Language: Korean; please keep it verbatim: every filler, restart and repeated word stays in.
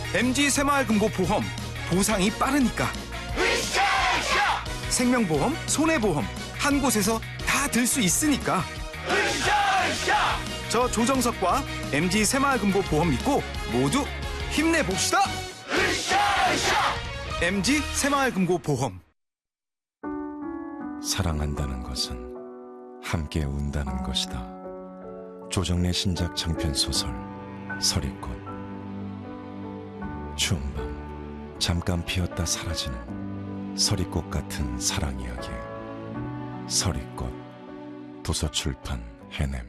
엠지 새마을금고 보험, 보상이 빠르니까. 으쌰으쌰! 생명보험, 손해보험, 한 곳에서 다 들 수 있으니까. 으쌰으쌰! 저 조정석과 엠지 새마을금고 보험 믿고 모두 힘내봅시다. 으쌰으쌰! 엠지 새마을금고 보험. 사랑한다는 것은 함께 운다는 것이다. 조정래 신작 장편 소설 서리꽃. 추운 밤 잠깐 피었다 사라지는 서리꽃 같은 사랑 이야기. 서리꽃. 도서출판 해냄.